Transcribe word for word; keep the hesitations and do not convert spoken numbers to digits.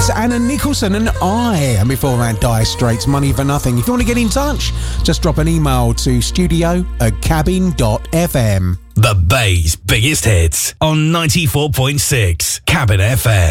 Straits, Anna Nicholson and I. And before that, Dire Straits, Money for Nothing. If you want to get in touch, just drop an email to studio at cabin dot f m. The Bay's biggest hits on ninety-four point six Cabin F M.